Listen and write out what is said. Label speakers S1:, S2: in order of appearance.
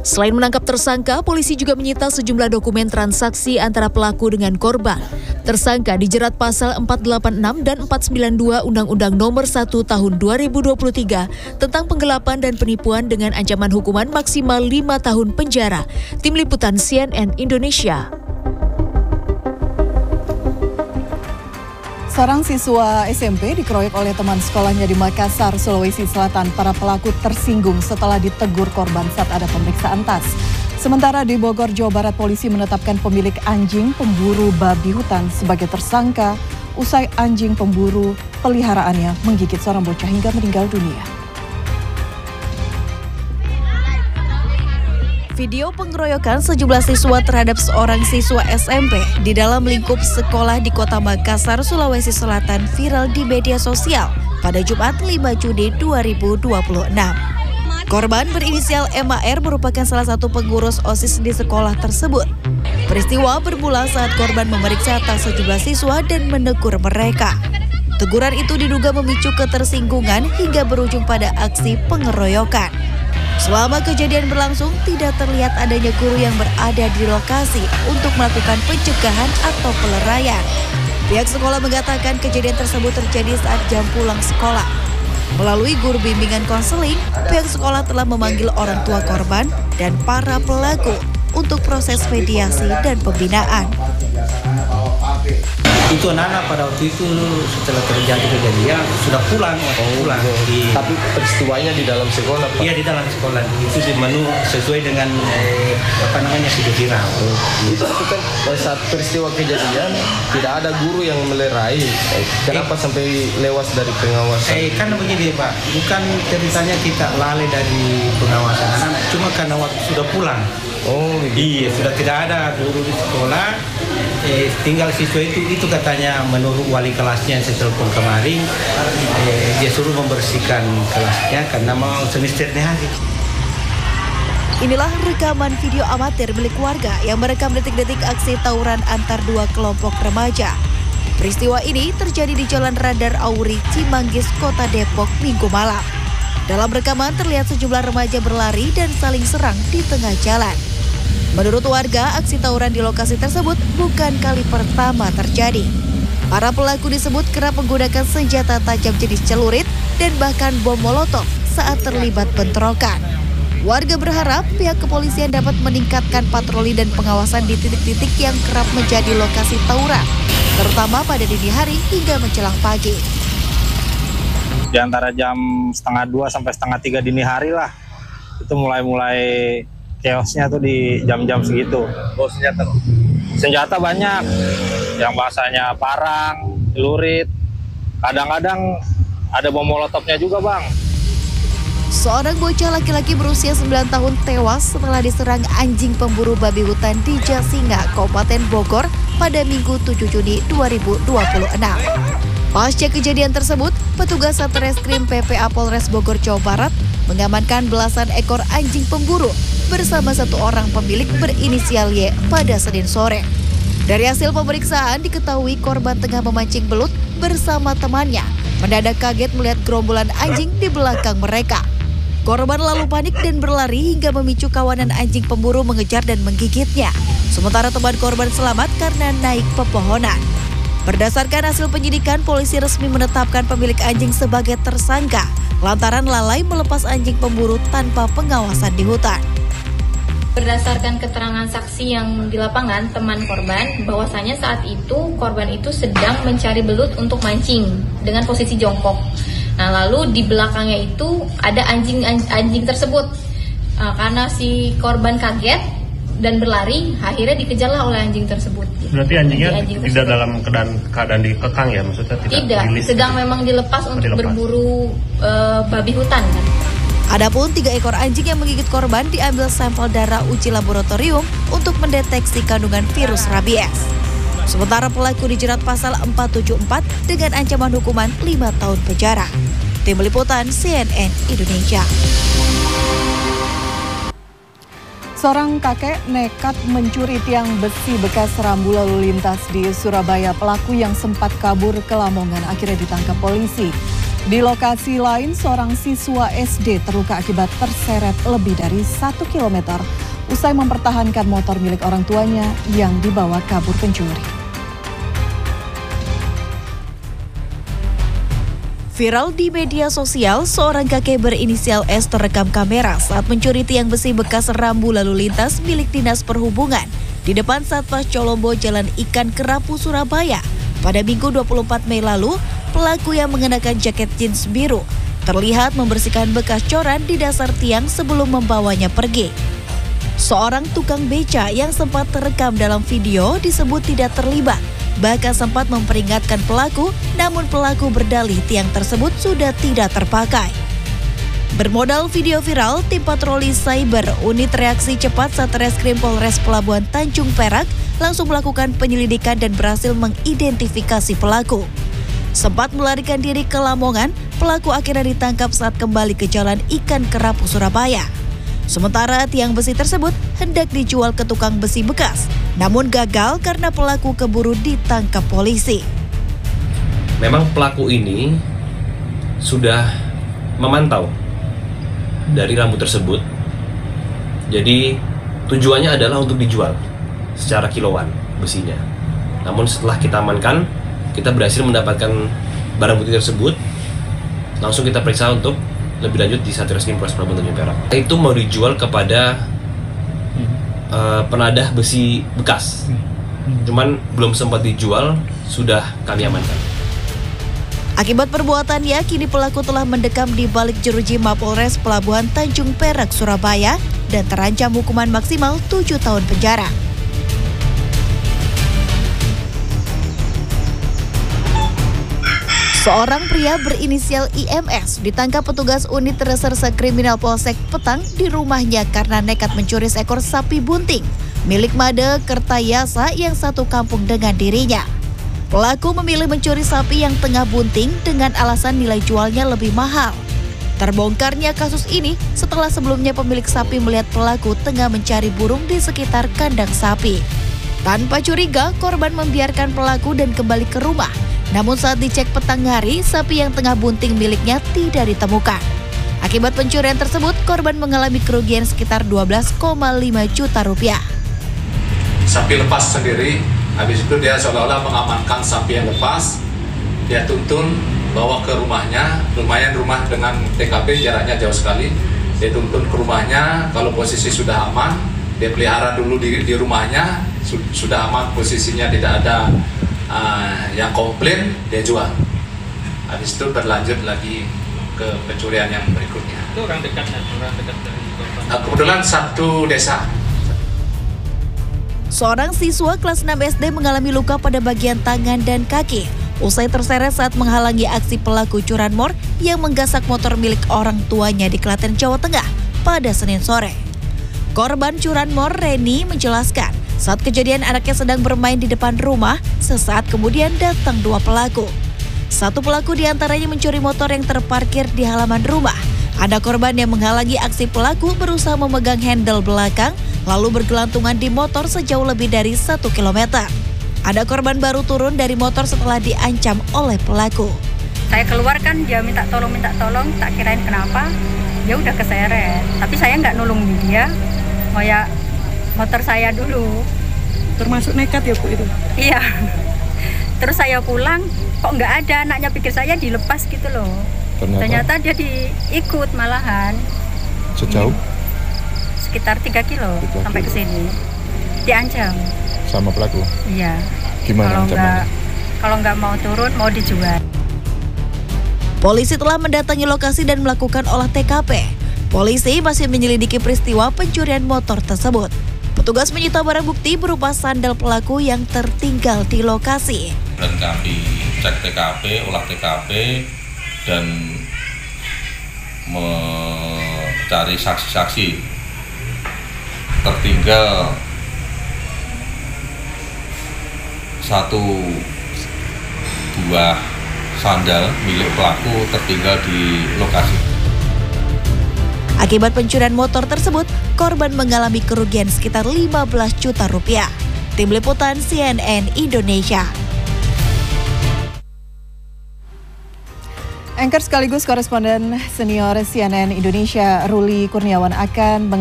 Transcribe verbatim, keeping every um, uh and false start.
S1: Selain menangkap tersangka, polisi juga menyita sejumlah dokumen transaksi antara pelaku dengan korban. Tersangka dijerat pasal empat delapan enam dan empat sembilan dua Undang-Undang Nomor satu Tahun dua ribu dua puluh tiga tentang penggelapan dan penipuan dengan ancaman hukuman maksimal lima tahun penjara. Tim Liputan C N N Indonesia.
S2: Seorang siswa S M P dikeroyok oleh teman sekolahnya di Makassar, Sulawesi Selatan. Para pelaku tersinggung setelah ditegur korban saat ada pemeriksaan tas. Sementara di Bogor, Jawa Barat, polisi menetapkan pemilik anjing pemburu babi hutan sebagai tersangka usai anjing pemburu peliharaannya menggigit seorang bocah hingga meninggal dunia.
S1: Video pengeroyokan sejumlah siswa terhadap seorang siswa S M P di dalam lingkup sekolah di Kota Makassar, Sulawesi Selatan viral di media sosial pada Jumat lima Juni dua ribu dua puluh enam. Korban berinisial M A R merupakan salah satu pengurus OSIS di sekolah tersebut. Peristiwa bermula saat korban memeriksa tas sejumlah siswa dan menegur mereka. Teguran itu diduga memicu ketersinggungan hingga berujung pada aksi pengeroyokan. Selama kejadian berlangsung, tidak terlihat adanya guru yang berada di lokasi untuk melakukan pencegahan atau peleraian. Pihak sekolah mengatakan kejadian tersebut terjadi saat jam pulang sekolah. Melalui guru bimbingan konseling, pihak sekolah telah memanggil orang tua korban dan para pelaku untuk proses mediasi dan pembinaan.
S3: Itu anak-anak pada waktu itu setelah terjadi kejadian sudah pulang, oh, pulang. Di,
S4: tapi peristiwanya di dalam sekolah, Pak?
S3: Iya, di dalam sekolah. Itu di menu sesuai dengan eh, apa namanya sudah viral.
S4: Oh, itu kan pada saat peristiwa kejadian tidak ada guru yang melerai. Eh, kenapa eh, sampai lewas dari pengawasan?
S3: Eh, kan begini Pak, bukan ceritanya kita lalai dari pengawasan anak, cuma karena waktu sudah pulang.
S4: Oh,
S3: iya, sudah tidak ada guru di sekolah. Eh, tinggal siswa itu itu katanya menurut wali kelasnya yang saya telepon kemarin, eh, dia suruh membersihkan kelasnya karena mau semesternya hari.
S1: Inilah rekaman video amatir milik warga yang merekam detik-detik aksi tawuran antar dua kelompok remaja. Peristiwa ini terjadi di Jalan Radar Auri, Cimanggis, Kota Depok, Minggu malam. Dalam rekaman terlihat sejumlah remaja berlari dan saling serang di tengah jalan. Menurut warga, aksi tawuran di lokasi tersebut bukan kali pertama terjadi. Para pelaku disebut kerap menggunakan senjata tajam jenis celurit dan bahkan bom molotov saat terlibat bentrokan. Warga berharap pihak kepolisian dapat meningkatkan patroli dan pengawasan di titik-titik yang kerap menjadi lokasi tawuran, terutama pada dini hari hingga menjelang pagi.
S5: Di antara jam setengah dua sampai setengah tiga dini hari lah, itu mulai-mulai chaosnya tuh di jam-jam segitu.
S4: Oh, senjata?
S5: Senjata banyak, yang bahasanya parang, celurit, kadang-kadang ada bom molotovnya juga, Bang.
S1: Seorang bocah laki-laki berusia sembilan tahun tewas setelah diserang anjing pemburu babi hutan di Jasinga, Kabupaten Bogor pada Minggu tujuh Juni dua ribu dua puluh enam. Pasca kejadian tersebut, petugas Satreskrim P P A Polres Bogor, Jawa Barat mengamankan belasan ekor anjing pemburu bersama satu orang pemilik berinisial Y pada Senin sore. Dari hasil pemeriksaan diketahui korban tengah memancing belut bersama temannya. Mendadak kaget melihat gerombolan anjing di belakang mereka. Korban lalu panik dan berlari hingga memicu kawanan anjing pemburu mengejar dan menggigitnya. Sementara teman korban selamat karena naik pepohonan. Berdasarkan hasil penyidikan, polisi resmi menetapkan pemilik anjing sebagai tersangka lantaran lalai melepas anjing pemburu tanpa pengawasan di hutan.
S6: Berdasarkan keterangan saksi yang di lapangan, teman korban, bahwasanya saat itu korban itu sedang mencari belut untuk mancing dengan posisi jongkok. Nah, lalu di belakangnya itu ada anjing anjing tersebut. Nah, karena si korban kaget dan berlari, akhirnya dikejarlah oleh anjing tersebut.
S7: Berarti anjingnya
S6: anjing
S7: tidak dalam keadaan keadaan dikekang ya, maksudnya tidak?
S6: Tidak,
S7: rilis,
S6: sedang
S7: gitu.
S6: Memang dilepas untuk
S7: dilepas.
S6: berburu uh, babi hutan kan.
S1: Adapun tiga ekor anjing yang menggigit korban diambil sampel darah uji laboratorium untuk mendeteksi kandungan virus rabies. Sementara pelaku dijerat pasal empat tujuh empat dengan ancaman hukuman lima tahun penjara. Tim Liputan C N N Indonesia.
S2: Seorang kakek nekat mencuri tiang besi bekas rambu lalu lintas di Surabaya. Pelaku yang sempat kabur ke Lamongan akhirnya ditangkap polisi. Di lokasi lain, seorang siswa S D terluka akibat terseret lebih dari satu kilometer usai mempertahankan motor milik orang tuanya yang dibawa kabur pencuri.
S1: Viral di media sosial, seorang kakek berinisial S terekam kamera saat mencuri tiang besi bekas rambu lalu lintas milik Dinas Perhubungan di depan Satpas Colombo Jalan Ikan Kerapu, Surabaya. Pada Minggu dua puluh empat Mei lalu, pelaku yang mengenakan jaket jeans biru terlihat membersihkan bekas coran di dasar tiang sebelum membawanya pergi. Seorang tukang beca yang sempat terekam dalam video disebut tidak terlibat, bahkan sempat memperingatkan pelaku, namun pelaku berdalih tiang tersebut sudah tidak terpakai. Bermodal video viral, tim patroli cyber unit reaksi cepat Satreskrim Polres Pelabuhan Tanjung Perak langsung melakukan penyelidikan dan berhasil mengidentifikasi pelaku. Sempat melarikan diri ke Lamongan, pelaku akhirnya ditangkap saat kembali ke Jalan Ikan Kerapu, Surabaya. Sementara tiang besi tersebut hendak dijual ke tukang besi bekas, namun gagal karena pelaku keburu ditangkap polisi.
S8: Memang pelaku ini sudah memantau dari rambu tersebut, jadi tujuannya adalah untuk dijual secara kiloan besinya. Namun setelah kita amankan, kita berhasil mendapatkan barang bukti tersebut, langsung kita periksa untuk lebih lanjut di Satreskrim Polres Pelabuhan Tanjung Perak. Itu mau dijual kepada uh, penadah besi bekas, cuman belum sempat dijual, sudah kami amankan.
S1: Akibat perbuatannya, kini pelaku telah mendekam di balik jeruji Mapolres Pelabuhan Tanjung Perak, Surabaya, dan terancam hukuman maksimal tujuh tahun penjara. Seorang pria berinisial I M S ditangkap petugas unit reserse kriminal Polsek Petang di rumahnya karena nekat mencuri seekor sapi bunting milik Made Kertayasa yang satu kampung dengan dirinya. Pelaku memilih mencuri sapi yang tengah bunting dengan alasan nilai jualnya lebih mahal. Terbongkarnya kasus ini setelah sebelumnya pemilik sapi melihat pelaku tengah mencari burung di sekitar kandang sapi. Tanpa curiga, korban membiarkan pelaku dan kembali ke rumah. Namun saat dicek petang hari, sapi yang tengah bunting miliknya tidak ditemukan. Akibat pencurian tersebut, korban mengalami kerugian sekitar dua belas koma lima juta rupiah.
S9: Sapi lepas sendiri, habis itu dia seolah-olah mengamankan sapi yang lepas. Dia tuntun, bawa ke rumahnya, lumayan rumah dengan T K P jaraknya jauh sekali. Dia tuntun ke rumahnya, kalau posisi sudah aman, dia pelihara dulu di, di rumahnya, sudah aman, posisinya tidak ada Uh, yang komplain, dia jual. Habis itu berlanjut lagi ke pencurian yang berikutnya.
S10: Itu orang dekat, orang dekat dari korban.
S9: Nah, kebetulan satu desa.
S1: Seorang siswa kelas enam S D mengalami luka pada bagian tangan dan kaki usai terseret saat menghalangi aksi pelaku curanmor yang menggasak motor milik orang tuanya di Klaten, Jawa Tengah pada Senin sore. Korban curanmor Reni menjelaskan, saat kejadian anaknya sedang bermain di depan rumah, sesaat kemudian datang dua pelaku. Satu pelaku diantaranya mencuri motor yang terparkir di halaman rumah. Ada korban yang menghalangi aksi pelaku berusaha memegang handle belakang, lalu bergelantungan di motor sejauh lebih dari satu kilometer. Ada korban baru turun dari motor setelah diancam oleh pelaku.
S11: Saya keluar kan, dia minta tolong, minta tolong, tak kirain kenapa, dia udah keseret. Tapi saya nggak nulungin dia, mau ya motor saya dulu.
S12: Termasuk nekat ya Bu itu?
S11: Iya. Terus saya pulang, kok nggak ada, anaknya pikir saya dilepas gitu loh. Ternyata, Ternyata dia diikut malahan.
S13: Sejauh?
S11: Sekitar tiga kilo sampai ke sini. Diancam.
S13: Sama pelaku?
S11: Iya.
S13: Gimana
S11: kalau
S13: ancamannya?
S11: Nggak, kalau nggak mau turun, mau dijual.
S1: Polisi telah mendatangi lokasi dan melakukan olah T K P. Polisi masih menyelidiki peristiwa pencurian motor tersebut. Petugas menyita barang bukti berupa sandal pelaku yang tertinggal di lokasi.
S14: Dan kami cek T K P, olah T K P, dan mencari saksi-saksi. Tertinggal satu buah sandal milik pelaku tertinggal di lokasi.
S1: Akibat pencurian motor tersebut, korban mengalami kerugian sekitar lima belas juta rupiah. Tim Liputan C N N Indonesia.
S2: Anchor sekaligus koresponden senior C N N Indonesia Ruli Kurniawan akan